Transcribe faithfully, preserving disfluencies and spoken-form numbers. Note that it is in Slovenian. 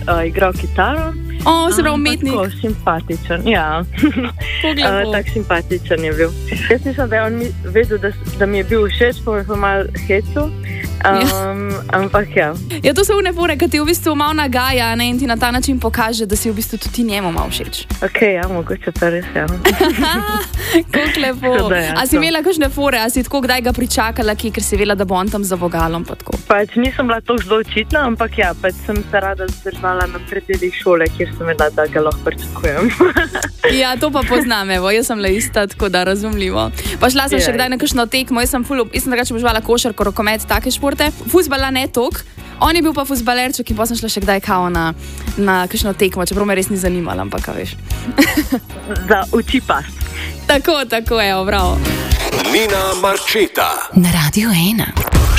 uh, igral kitaro. O, se pravi umetnik. Tako simpatičen, ja. uh, tak simpatičen je bil. Jaz nisem, da je on vedel, da, da mi je bil všeč, pa je pa malo hecu. Um, ja. Ampak ja. Ja, to so une fore, ki ti v bistvu malo nagaja, ne, in ti na ta način pokaže, da si v bistvu tudi njemu malo všeč. Ok, ja, mogoče pa res, ja. Kako lepo. Da, ja, a si to. Imela kakšne fore, a si tako kdaj ga pričakala, ki, ker si vela, da bo on tam za vogalom pa tako? Pač nisem bila tako zelo očitna, ampak ja, pač sem se rada zdržala na predelih šole, kjer sem vedela, da ga lahko pričakujem. Ja, to pa poznam, evo, jaz sem le ista, tako da razumljivo. Pa šla sem yeah. še kdaj na kakšno tekmo, jaz sem ful, jaz sem drugače božvala košarko, rokomet, take športe. Fuzbala ne tok, on je bil pa fuzbalerček in pa sem šla še kdaj kao na, na kakšno tekmo, čeprav me res ni zanimala, ampak kaj veš. Za uči pas. Tako, tako je, bravo. Nina Marčeta na Radio ena.